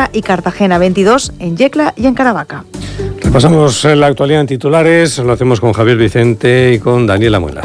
Sevilla y Cartagena, 22 en Yecla y en Caravaca. Repasamos la actualidad en titulares, lo hacemos con Javier Vicente y con Daniela Muelas.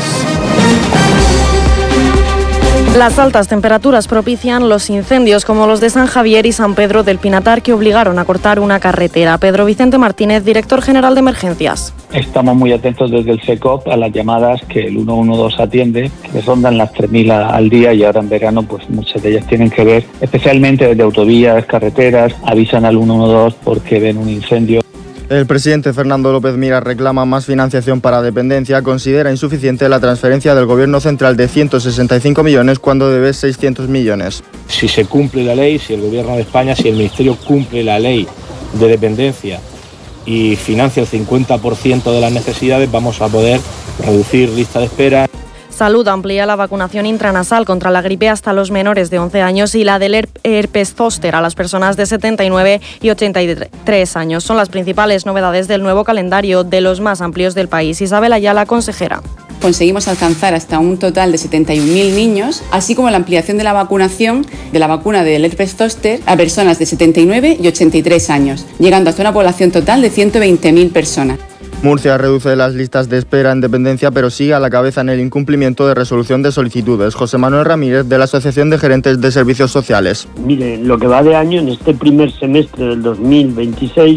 Las altas temperaturas propician los incendios como los de San Javier y San Pedro del Pinatar, que obligaron a cortar una carretera. Pedro Vicente Martínez, director general de Emergencias. Estamos muy atentos desde el SECOP a las llamadas que el 112 atiende, que rondan las 3.000 al día, y ahora en verano pues muchas de ellas tienen que ver, especialmente desde autovías, carreteras, avisan al 112 porque ven un incendio. El presidente Fernando López Miras reclama más financiación para dependencia. Considera insuficiente la transferencia del Gobierno central de 165 millones cuando debe 600 millones. Si se cumple la ley, si el Gobierno de España, si el Ministerio cumple la ley de dependencia y financia el 50% de las necesidades, vamos a poder reducir lista de espera. Salud amplía la vacunación intranasal contra la gripe hasta los menores de 11 años y la del herpes zóster a las personas de 79 y 83 años. Son las principales novedades del nuevo calendario, de los más amplios del país. Isabel Ayala, consejera. Conseguimos alcanzar hasta un total de 71.000 niños, así como la ampliación de la vacunación de la vacuna del herpes zóster a personas de 79 y 83 años, llegando hasta una población total de 120.000 personas. Murcia reduce las listas de espera en dependencia, pero sigue a la cabeza en el incumplimiento de resolución de solicitudes. José Manuel Ramírez, de la Asociación de Gerentes de Servicios Sociales. Mire, lo que va de año, en este primer semestre del 2026,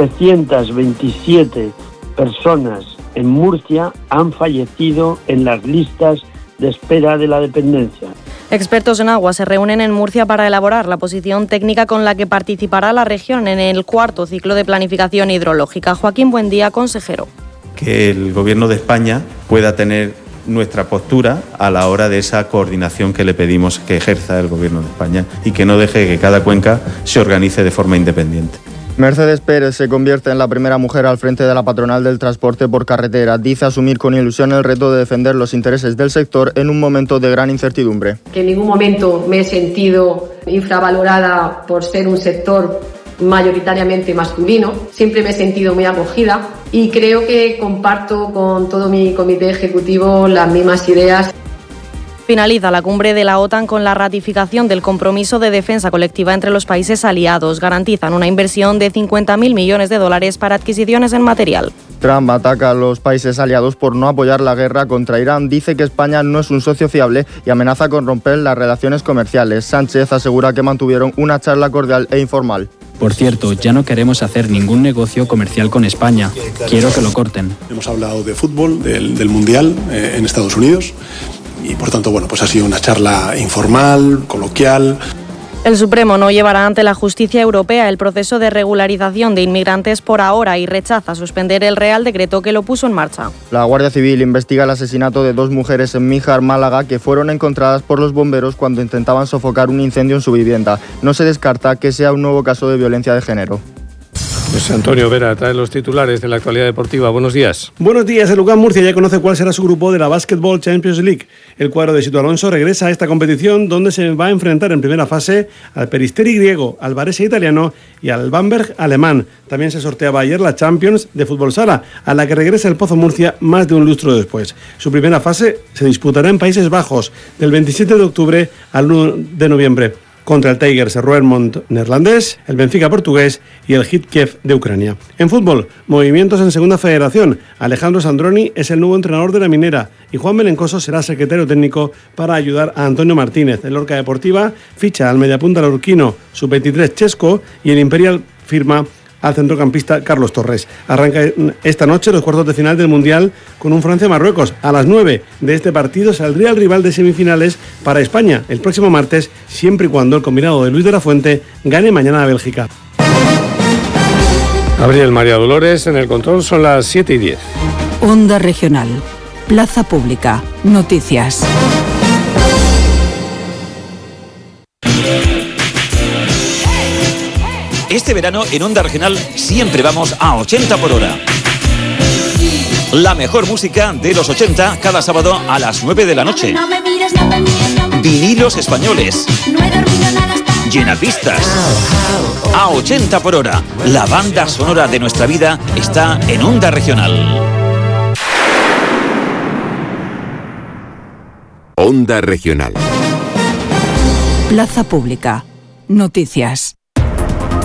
727 personas en Murcia han fallecido en las listas de espera de la dependencia. Expertos en agua se reúnen en Murcia para elaborar la posición técnica con la que participará la región en el cuarto ciclo de planificación hidrológica. Joaquín Buendía, consejero. Que el Gobierno de España pueda tener nuestra postura a la hora de esa coordinación que le pedimos que ejerza el Gobierno de España y que no deje que cada cuenca se organice de forma independiente. Mercedes Pérez se convierte en la primera mujer al frente de la patronal del transporte por carretera. Dice asumir con ilusión el reto de defender los intereses del sector en un momento de gran incertidumbre. Que en ningún momento me he sentido infravalorada por ser un sector mayoritariamente masculino. Siempre me he sentido muy acogida y creo que comparto con todo mi comité ejecutivo las mismas ideas. Finaliza la cumbre de la OTAN con la ratificación del compromiso de defensa colectiva entre los países aliados. Garantizan una inversión de 50.000 millones de dólares para adquisiciones en material. Trump ataca a los países aliados por no apoyar la guerra contra Irán. Dice que España no es un socio fiable y amenaza con romper las relaciones comerciales. Sánchez asegura que mantuvieron una charla cordial e informal. Por cierto, ya no queremos hacer ningún negocio comercial con España. Quiero que lo corten. Hemos hablado de fútbol, del Mundial en Estados Unidos. Y por tanto, bueno, pues ha sido una charla informal, coloquial. El Supremo no llevará ante la justicia europea el proceso de regularización de inmigrantes por ahora y rechaza suspender el Real Decreto que lo puso en marcha. La Guardia Civil investiga el asesinato de 2 mujeres en Níjar, Málaga, que fueron encontradas por los bomberos cuando intentaban sofocar un incendio en su vivienda. No se descarta que sea un nuevo caso de violencia de género. Pues Antonio Vera trae los titulares de la actualidad deportiva. Buenos días. Buenos días. El UCAM Murcia ya conoce cuál será su grupo de la Basketball Champions League. El cuadro de Sito Alonso regresa a esta competición, donde se va a enfrentar en primera fase al Peristeri griego, al Varese italiano y al Bamberg alemán. También se sorteaba ayer la Champions de fútbol sala, a la que regresa el Pozo Murcia más de un lustro después. Su primera fase se disputará en Países Bajos, del 27 de octubre al 1 de noviembre. Contra el Tigers Roermond neerlandés, el Benfica portugués y el Hit Kiev de Ucrania. En fútbol, movimientos en Segunda Federación. Alejandro Sandroni es el nuevo entrenador de la Minera y Juan Belencoso será secretario técnico para ayudar a Antonio Martínez. El Lorca Deportiva ficha al mediapunta lorquino sub-23 Chesco y el Imperial firma al centrocampista Carlos Torres. Arranca esta noche los cuartos de final del Mundial con un Francia-Marruecos. A las 9 de este partido saldría el rival de semifinales para España el próximo martes, siempre y cuando el combinado de Luis de la Fuente gane mañana a Bélgica. Gabriel María Dolores en el control, son las 7:10. Onda Regional, Plaza Pública, Noticias. Este verano en Onda Regional siempre vamos a 80 por hora. La mejor música de los 80 cada sábado a las 9 de la noche. Vinilos españoles. Llenapistas. A 80 por hora. La banda sonora de nuestra vida está en Onda Regional. Onda Regional. Plaza Pública. Noticias.